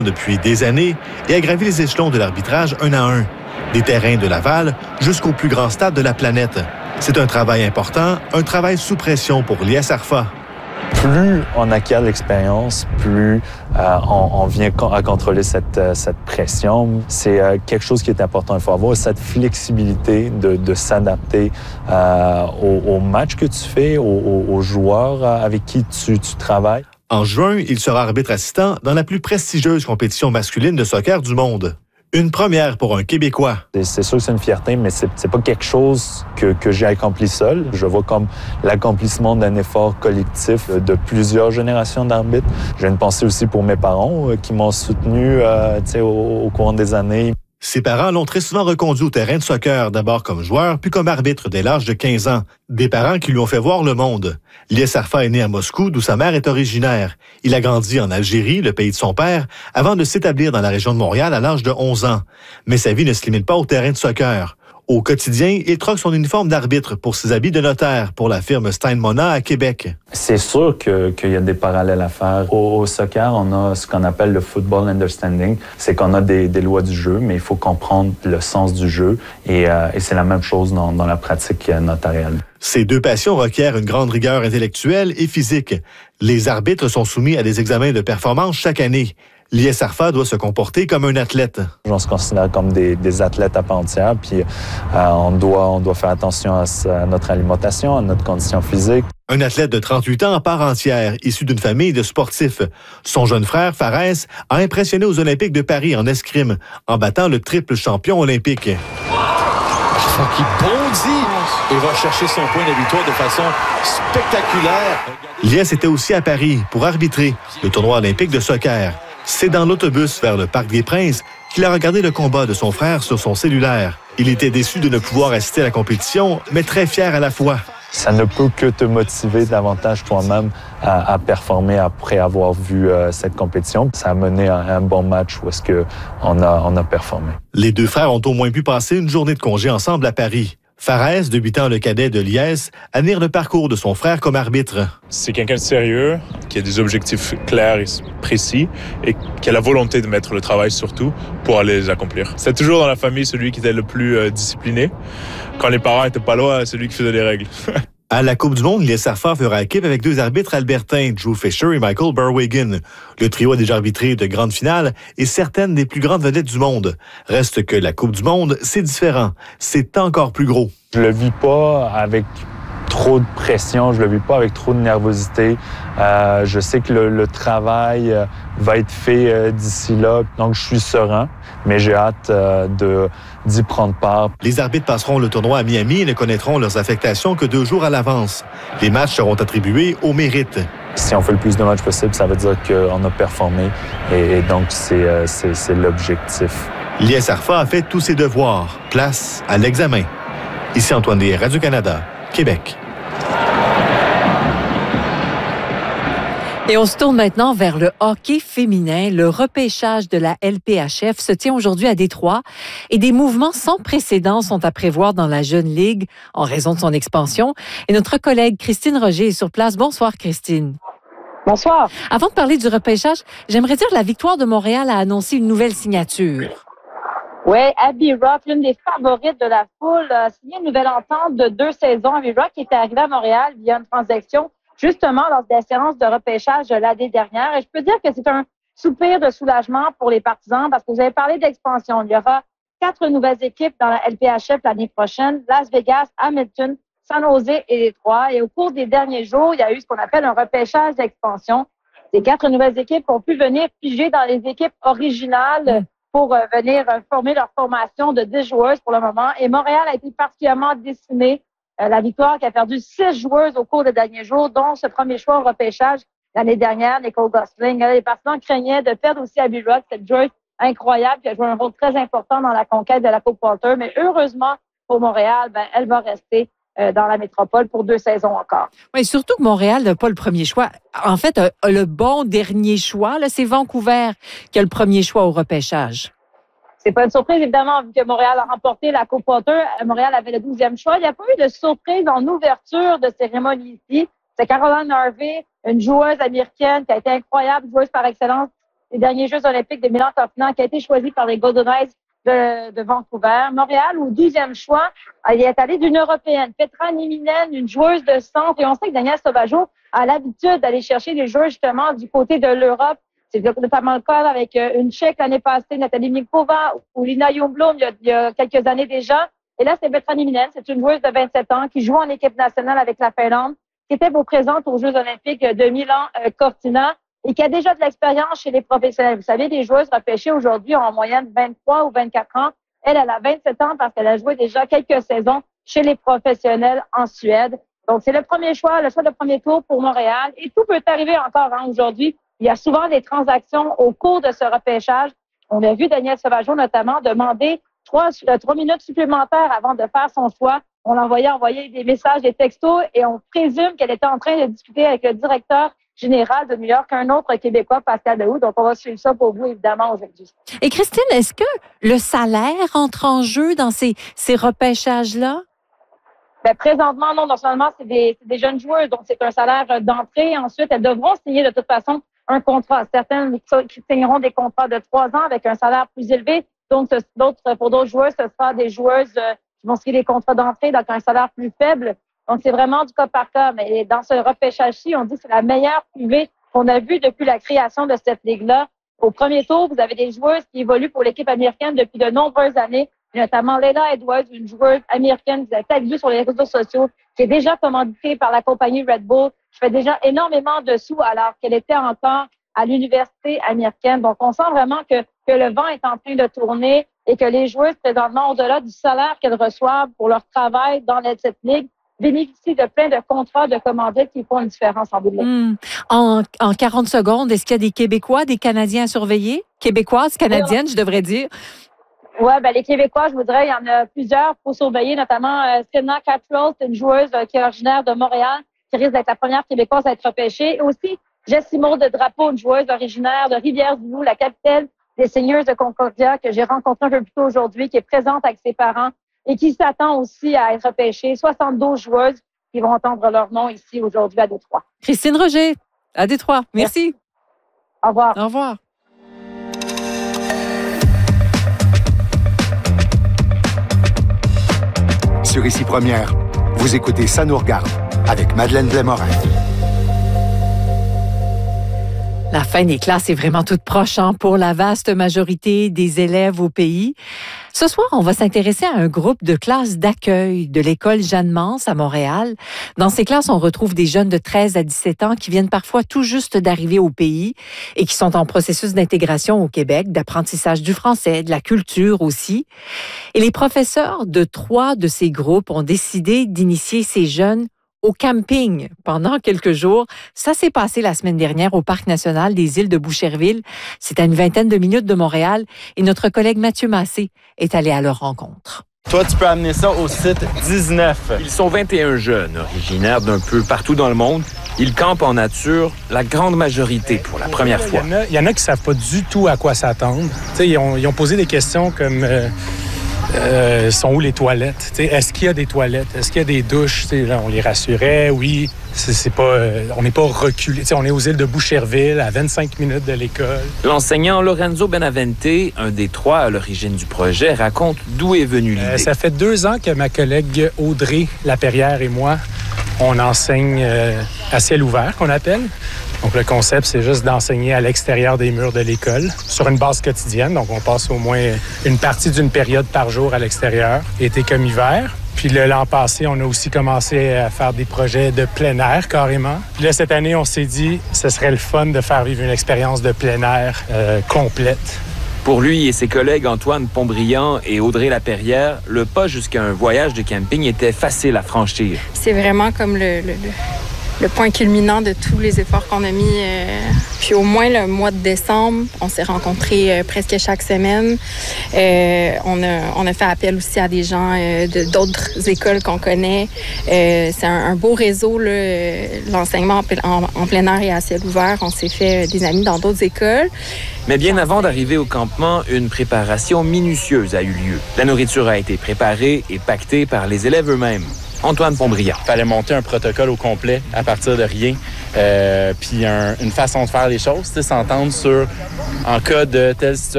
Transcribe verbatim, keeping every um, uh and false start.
depuis des années et a gravi les échelons de l'arbitrage un à un, des terrains de Laval jusqu'au plus grand stade de la planète. C'est un travail important, un travail sous pression pour l'I S R F A. Plus on acquiert l'expérience, plus euh, on, on vient à contrôler cette, cette pression. C'est euh, quelque chose qui est important. Il faut avoir cette flexibilité de, de s'adapter euh, au, au match que tu fais, aux, aux joueurs avec qui tu, tu travailles. En juin, il sera arbitre assistant dans la plus prestigieuse compétition masculine de soccer du monde. Une première pour un Québécois. C'est, c'est sûr que c'est une fierté, mais c'est, c'est pas quelque chose que, que j'ai accompli seul. Je vois comme l'accomplissement d'un effort collectif de plusieurs générations d'arbitres. J'ai une pensée aussi pour mes parents euh, qui m'ont soutenu euh, au, au cours des années. Ses parents l'ont très souvent reconduit au terrain de soccer, d'abord comme joueur, puis comme arbitre dès l'âge de quinze ans. Des parents qui lui ont fait voir le monde. L'I S R F A est né à Moscou, d'où sa mère est originaire. Il a grandi en Algérie, le pays de son père, avant de s'établir dans la région de Montréal à l'âge de onze ans. Mais sa vie ne se limite pas au terrain de soccer. Au quotidien, il troque son uniforme d'arbitre pour ses habits de notaire pour la firme Stein Mona à Québec. C'est sûr que, qu'il y a des parallèles à faire. Au, au soccer, on a ce qu'on appelle le football understanding. C'est qu'on a des, des lois du jeu, mais il faut comprendre le sens du jeu. Et, euh, et c'est la même chose dans, dans la pratique notariale. Ces deux passions requièrent une grande rigueur intellectuelle et physique. Les arbitres sont soumis à des examens de performance chaque année. L'I S R F A doit se comporter comme un athlète. On se considère comme des, des athlètes à part entière, puis euh, on, doit, on doit faire attention à, à notre alimentation, à notre condition physique. Un athlète de trente-huit ans à part entière, issu d'une famille de sportifs. Son jeune frère, Fares, a impressionné aux Olympiques de Paris en escrime, en battant le triple champion olympique. Qui bondit et va chercher son point de victoire de façon spectaculaire. L'I S était aussi à Paris pour arbitrer le tournoi olympique de soccer. C'est dans l'autobus vers le Parc des Princes qu'il a regardé le combat de son frère sur son cellulaire. Il était déçu de ne pouvoir assister à la compétition, mais très fier à la fois. Ça ne peut que te motiver davantage toi-même à, à performer après avoir vu euh, cette compétition. Ça a mené à un bon match où est-ce qu'on a, on a performé. Les deux frères ont au moins pu passer une journée de congé ensemble à Paris. Fares, débutant le cadet de l'I S, admire le parcours de son frère comme arbitre. C'est quelqu'un de sérieux, qui a des objectifs clairs et précis et qui a la volonté de mettre le travail surtout pour aller les accomplir. C'est toujours dans la famille celui qui était le plus euh, discipliné. Quand les parents étaient pas là, celui qui faisait les règles. À la Coupe du monde, l'I S R F A fera équipe avec deux arbitres albertains, Drew Fisher et Michael Berwagen. Le trio a déjà arbitré de grandes finales et certaines des plus grandes vedettes du monde. Reste que la Coupe du monde, c'est différent. C'est encore plus gros. Je le vis pas avec trop de pression, je le vis pas avec trop de nervosité. Euh, je sais que le, le travail euh, va être fait euh, d'ici là, donc je suis serein, mais j'ai hâte euh, de, d'y prendre part. Les arbitres passeront le tournoi à Miami et ne connaîtront leurs affectations que deux jours à l'avance. Les matchs seront attribués au mérite. Si on fait le plus de matchs possible, ça veut dire qu'on a performé et, et donc c'est, euh, c'est, c'est l'objectif. L'I S R F A a fait tous ses devoirs. Place à l'examen. Ici Antoine Des, Radio-Canada, Québec. Et on se tourne maintenant vers le hockey féminin. Le repêchage de la L P H F se tient aujourd'hui à Détroit et des mouvements sans précédent sont à prévoir dans la Jeune Ligue en raison de son expansion. Et notre collègue Christine Roger est sur place. Bonsoir, Christine. Bonsoir. Avant de parler du repêchage, j'aimerais dire que la Victoire de Montréal a annoncé une nouvelle signature. Oui, Abby Rock, l'une des favorites de la foule, a signé une nouvelle entente de deux saisons. Abby Rock qui était arrivée à Montréal via une transaction justement lors des séances de repêchage de l'année dernière. Et je peux dire que c'est un soupir de soulagement pour les partisans parce que vous avez parlé d'expansion. Il y aura quatre nouvelles équipes dans la L P H F l'année prochaine. Las Vegas, Hamilton, San Jose et Détroit. Et au cours des derniers jours, il y a eu ce qu'on appelle un repêchage d'expansion. Ces quatre nouvelles équipes ont pu venir piger dans les équipes originales pour euh, venir euh, former leur formation de dix joueuses pour le moment. Et Montréal a été particulièrement décimé. Euh, la Victoire qui a perdu six joueuses au cours des derniers jours, dont ce premier choix au repêchage l'année dernière, Nicole Gosling. Les partisans craignaient de perdre aussi Abby Rock, cette joueuse incroyable qui a joué un rôle très important dans la conquête de la Coupe Walter. Mais heureusement pour Montréal, ben, elle va rester euh, dans la métropole pour deux saisons encore. Oui, surtout que Montréal n'a pas le premier choix. En fait, a, a le bon dernier choix, là, c'est Vancouver qui a le premier choix au repêchage. C'est pas une surprise, évidemment, vu que Montréal a remporté la Coupe Walter. Montréal avait le douzième choix. Il n'y a pas eu de surprise en ouverture de cérémonie ici. C'est Caroline Harvey, une joueuse américaine qui a été incroyable, joueuse par excellence, les derniers Jeux olympiques de Milan-Cortina, qui a été choisi par les Golden Knights de, de Vancouver. Montréal, au douzième choix, elle est allée d'une Européenne, Petra Nieminen, une joueuse de centre. Et on sait que Danielle Sauvageau a l'habitude d'aller chercher des joueurs justement du côté de l'Europe. C'est notamment le cas avec une Tchèque l'année passée, Nathalie Mikova, ou Lina Ljungblom il, il y a quelques années déjà. Et là, c'est Petra Nieminen, c'est une joueuse de vingt-sept ans qui joue en équipe nationale avec la Finlande, qui était présente aux Jeux olympiques de Milan-Cortina et qui a déjà de l'expérience chez les professionnels. Vous savez, les joueuses repêchées aujourd'hui ont en moyenne vingt-trois ou vingt-quatre ans. Elle, elle a vingt-sept ans parce qu'elle a joué déjà quelques saisons chez les professionnels en Suède. Donc, c'est le premier choix, le choix de premier tour pour Montréal. Et tout peut arriver encore hein, aujourd'hui. Il y a souvent des transactions au cours de ce repêchage. On a vu Danielle Sauvageau notamment demander trois, trois minutes supplémentaires avant de faire son choix. On l'envoyait envoyer des messages, des textos et on présume qu'elle était en train de discuter avec le directeur général de New York, un autre Québécois, Pascal Lehoux. Donc, on va suivre ça pour vous, évidemment, aujourd'hui. Et Christine, est-ce que le salaire entre en jeu dans ces, ces repêchages-là? Ben, présentement, non. Non seulement, c'est des, c'est des jeunes joueurs, donc c'est un salaire d'entrée. Ensuite, elles devront signer de toute façon un contrat. Certaines qui signeront des contrats de trois ans avec un salaire plus élevé. Donc, d'autres, pour d'autres joueurs, ce sera des joueuses qui vont signer des contrats d'entrée avec un salaire plus faible. Donc, c'est vraiment du cas par cas. Mais dans ce repêchage-ci, on dit que c'est la meilleure cuvée qu'on a vue depuis la création de cette ligue-là. Au premier tour, vous avez des joueuses qui évoluent pour l'équipe américaine depuis de nombreuses années, notamment Leila Edwards, une joueuse américaine que vous avez peut-être vue sur les réseaux sociaux, qui est déjà commanditée par la compagnie Red Bull. Je fais déjà énormément de sous alors qu'elle était encore à l'université américaine. Donc, on sent vraiment que, que le vent est en train de tourner et que les joueuses, présentement, au-delà du salaire qu'elles reçoivent pour leur travail dans cette ligue, bénéficient de plein de contrats de commandites qui font une différence en bout de ligne. Mmh. En, en quarante secondes, est-ce qu'il y a des Québécois, des Canadiens à surveiller? Québécoises, Canadiennes, je devrais dire. Oui, ben les Québécois, je voudrais, il y en a plusieurs pour surveiller, notamment euh, Sydney Catrell, c'est une joueuse euh, qui est originaire de Montréal, qui risque d'être la première Québécoise à être repêchée. Et aussi, Jessie Maud de Drapeau, une joueuse originaire de Rivière-du-Loup, la capitale des Seigneurs de Concordia, que j'ai rencontrée un peu plus tôt aujourd'hui, qui est présente avec ses parents et qui s'attend aussi à être repêchée. soixante-douze joueuses qui vont entendre leur nom ici aujourd'hui à Détroit. Christine Roger, à Détroit. Merci. Merci. Au revoir. Au revoir. Sur Ici Première, vous écoutez Ça nous regarde avec Madeleine Blais-Morin. La fin des classes est vraiment toute proche hein, pour la vaste majorité des élèves au pays. Ce soir, on va s'intéresser à un groupe de classes d'accueil de l'école Jeanne-Mance à Montréal. Dans ces classes, on retrouve des jeunes de treize à dix-sept ans qui viennent parfois tout juste d'arriver au pays et qui sont en processus d'intégration au Québec, d'apprentissage du français, de la culture aussi. Et les professeurs de trois de ces groupes ont décidé d'initier ces jeunes au camping pendant quelques jours. Ça s'est passé la semaine dernière au Parc national des îles de Boucherville. C'est à une vingtaine de minutes de Montréal et notre collègue Mathieu Massé est allé à leur rencontre. Toi, tu peux amener ça au site dix-neuf. Ils sont vingt et un jeunes, originaires d'un peu partout dans le monde. Ils campent en nature, la grande majorité pour la première fois. Il y en a, il y en a qui ne savent pas du tout à quoi s'attendre. T'sais, ils, ont, ils ont posé des questions comme... Euh, Euh, sont où les toilettes? T'sais, est-ce qu'il y a des toilettes? Est-ce qu'il y a des douches? T'sais, là, on les rassurait, oui. C'est, c'est pas, euh, on n'est pas reculé. T'sais, on est aux îles de Boucherville, à vingt-cinq minutes de l'école. L'enseignant Lorenzo Benavente, un des trois à l'origine du projet, raconte d'où est venue l'idée. Euh, ça fait deux ans que ma collègue Audrey Laperrière et moi, on enseigne euh, à ciel ouvert, qu'on appelle. Donc, le concept, c'est juste d'enseigner à l'extérieur des murs de l'école, sur une base quotidienne. Donc, on passe au moins une partie d'une période par jour à l'extérieur, été comme hiver. Puis le, l'an passé, on a aussi commencé à faire des projets de plein air, carrément. Puis là, cette année, on s'est dit, ce serait le fun de faire vivre une expérience de plein air euh, complète. Pour lui et ses collègues Antoine Pontbriand et Audrey Laperrière, le pas jusqu'à un voyage de camping était facile à franchir. C'est vraiment comme le... le, le... le point culminant de tous les efforts qu'on a mis. Euh, puis au moins le mois de décembre, on s'est rencontrés euh, presque chaque semaine. Euh, on, a, on a fait appel aussi à des gens euh, de, d'autres écoles qu'on connaît. Euh, c'est un, un beau réseau, là, l'enseignement en, en, en plein air et à ciel ouvert. On s'est fait des amis dans d'autres écoles. Mais bien avant d'arriver au campement, une préparation minutieuse a eu lieu. La nourriture a été préparée et pactée par les élèves eux-mêmes. Antoine Pontbriand. Il fallait monter un protocole au complet à partir de rien, euh, puis un, une façon de faire les choses, s'entendre sur, en cas de telle situation,